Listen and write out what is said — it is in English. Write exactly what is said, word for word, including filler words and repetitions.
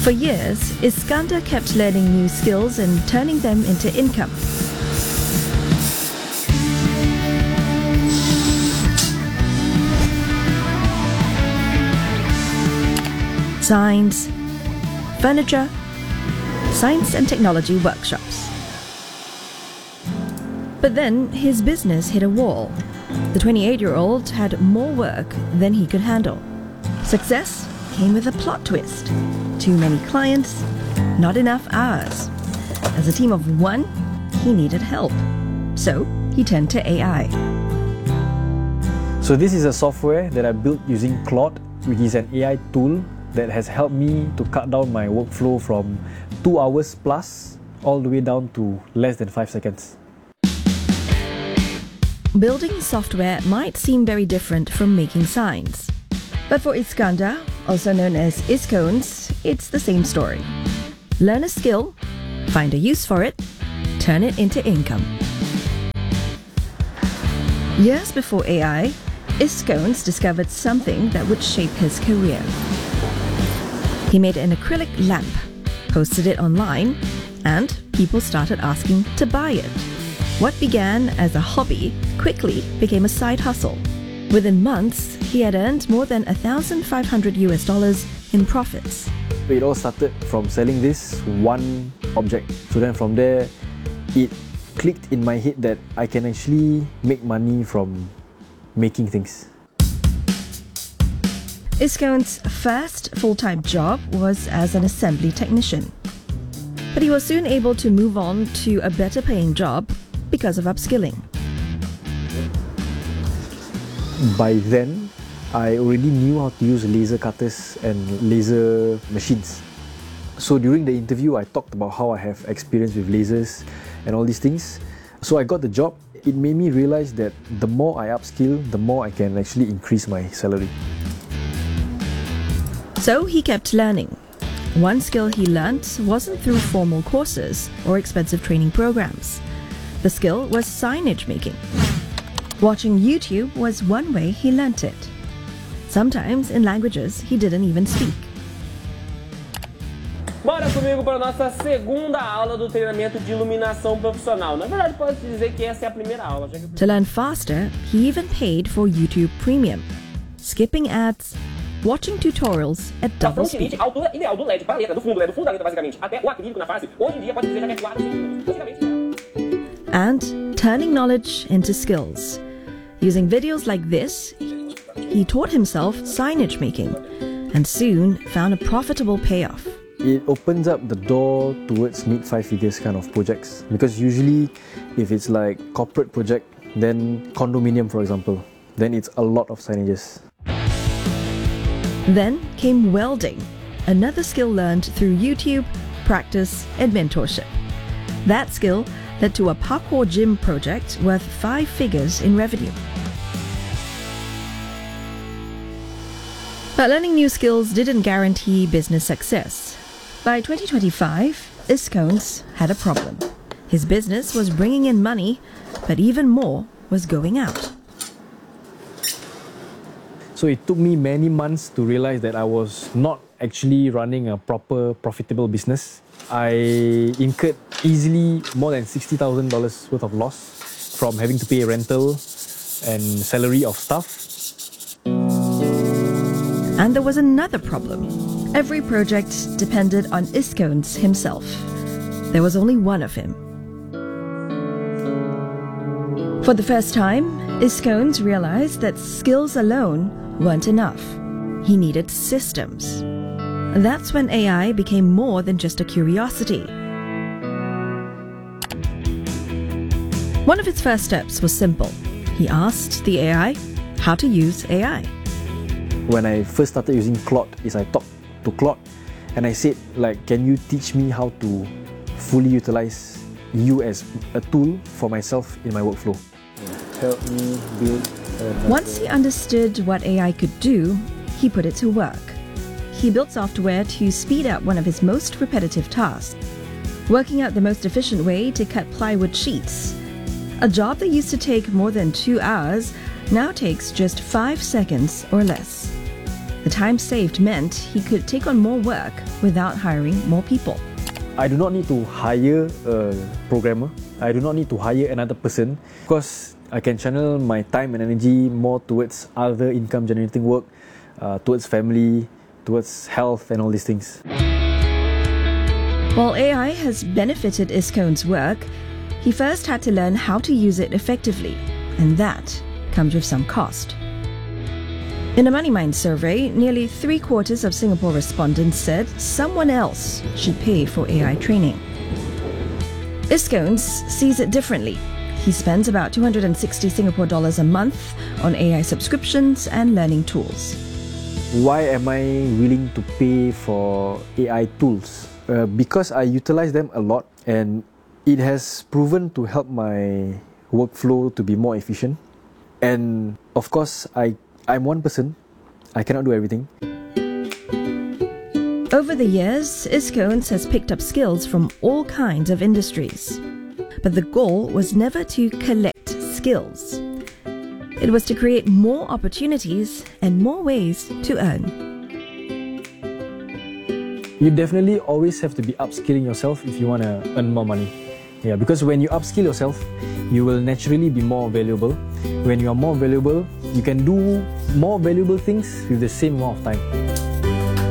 For years, Iskander kept learning new skills and turning them into income. Signs, furniture, science and technology workshops. But then his business hit a wall. The twenty-eight-year-old had more work than he could handle. Success came with a plot twist. Too many clients, not enough hours. As a team of one, he needed help. So he turned to A I. So this is a software that I built using Claude, which is an A I tool that has helped me to cut down my workflow from two hours plus all the way down to less than five seconds. Building software might seem very different from making signs. But for Iskander, also known as Iskones, it's the same story. Learn a skill, find a use for it, turn it into income. Years before A I, Iskones discovered something that would shape his career. He made an acrylic lamp, posted it online, and people started asking to buy it. What began as a hobby quickly became a side hustle. Within months, he had earned more than one thousand five hundred US dollars in profits. It all started from selling this one object. So then from there, it clicked in my head that I can actually make money from making things. Iskones' first full-time job was as an assembly technician. But he was soon able to move on to a better paying job because of upskilling. By then, I already knew how to use laser cutters and laser machines. So during the interview, I talked about how I have experience with lasers and all these things. So I got the job. It made me realize that the more I upskill, the more I can actually increase my salary. So he kept learning. One skill he learnt wasn't through formal courses or expensive training programs. The skill was signage making. Watching YouTube was one way he learnt it. Sometimes in languages he didn't even speak. Bora comigo para a nossa segunda aula do treinamento de iluminação profissional. Na verdade, posso dizer que essa é a primeira aula. Já que... To learn faster, he even paid for YouTube Premium, skipping ads, watching tutorials at double speed. A altura ideal do L E D paleta, do fundo, é do fundo da letra basicamente, até o acrílico na face, hoje em dia pode dizer que é quatro centímetros. And turning knowledge into skills. Using videos like this, he taught himself signage making and soon found a profitable payoff. It opens up the door towards mid five figures kind of projects, because usually if it's like corporate project, then condominium for example, then it's a lot of signages. Then came welding, another skill learned through YouTube, practice and mentorship. That skill led to a parkour gym project worth five figures in revenue. But learning new skills didn't guarantee business success. By twenty twenty-five, Iskones had a problem. His business was bringing in money, but even more was going out. So it took me many months to realize that I was not actually running a proper profitable business. I incurred easily more than sixty thousand dollars worth of loss from having to pay rental and salary of staff. And there was another problem. Every project depended on Iskones himself. There was only one of him. For the first time, Iskones realized that skills alone weren't enough. He needed systems. That's when A I became more than just a curiosity. One of its first steps was simple. He asked the A I how to use A I. When I first started using Claude, is I talked to Claude and I said, like, can you teach me how to fully utilize you as a tool for myself in my workflow? Help me build. Once he understood what A I could do, he put it to work. He built software to speed up one of his most repetitive tasks, working out the most efficient way to cut plywood sheets. A job that used to take more than two hours now takes just five seconds or less. The time saved meant he could take on more work without hiring more people. I do not need to hire a programmer. I do not need to hire another person because I can channel my time and energy more towards other income generating work, uh, towards family, towards health and all these things. While A I has benefited Iscone's work, he first had to learn how to use it effectively, and that comes with some cost. In a MoneyMind survey, nearly three quarters of Singapore respondents said someone else should pay for A I training. Iscones sees it differently. He spends about two hundred sixty Singapore dollars a month on A I subscriptions and learning tools. Why am I willing to pay for A I tools? Uh, because I utilize them a lot and it has proven to help my workflow to be more efficient. And of course, I, I'm one person. I cannot do everything. Over the years, Iscones has picked up skills from all kinds of industries. But the goal was never to collect skills. It was to create more opportunities and more ways to earn. You definitely always have to be upskilling yourself if you want to earn more money. Yeah, because when you upskill yourself, you will naturally be more valuable. When you are more valuable, you can do more valuable things with the same amount of time.